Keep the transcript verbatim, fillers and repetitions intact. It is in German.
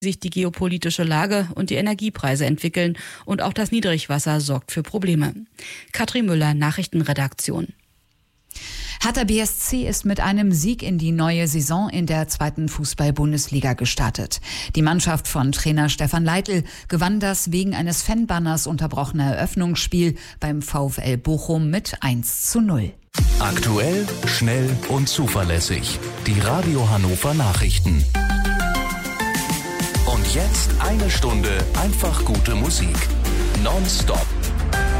sich die geopolitische Lage und die Energiepreise entwickeln und auch das Niedrigwasser sorgt für Probleme. Katrin Müller, Nachrichtenredaktion. Hertha B S C ist mit einem Sieg in die neue Saison in der zweiten Fußball-Bundesliga gestartet. Die Mannschaft von Trainer Stefan Leitl gewann das wegen eines Fanbanners unterbrochene Eröffnungsspiel beim VfL Bochum mit eins zu null. Aktuell, schnell und zuverlässig. Die Radio Hannover Nachrichten. Und jetzt eine Stunde einfach gute Musik. Nonstop.